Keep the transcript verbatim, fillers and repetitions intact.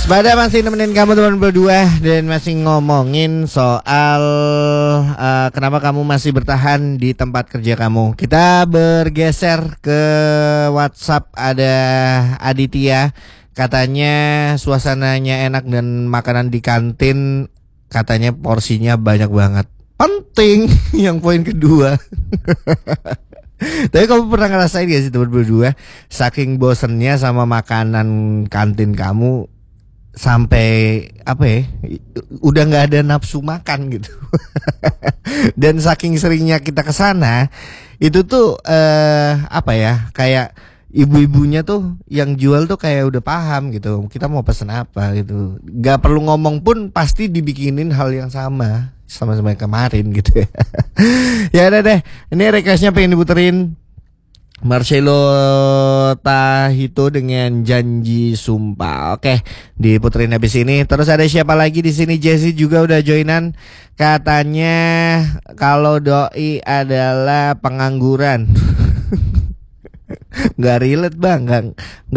Pada masih nemenin kamu teman berdua dan masih ngomongin soal uh, kenapa kamu masih bertahan di tempat kerja kamu. Kita bergeser ke WhatsApp, ada Aditya. Katanya suasananya enak dan makanan di kantin katanya porsinya banyak banget. Penting yang poin kedua. Tapi kamu pernah ngerasain gak sih teman berdua, saking bosennya sama makanan kantin kamu sampai apa ya, udah nggak ada nafsu makan gitu. Dan saking seringnya kita kesana, itu tuh eh, apa ya, kayak ibu-ibunya tuh yang jual tuh kayak udah paham gitu kita mau pesen apa gitu, nggak perlu ngomong pun pasti dibikinin hal yang sama sama-sama kemarin gitu ya. Ya udah deh, ini requestnya pengen diputerin Marcelo Tahito dengan Janji Sumpah. Oke, diputerin habis ini. Terus ada siapa lagi di sini? Jesse juga udah joinan. Katanya kalau doi adalah pengangguran. Gak relate bang, gak,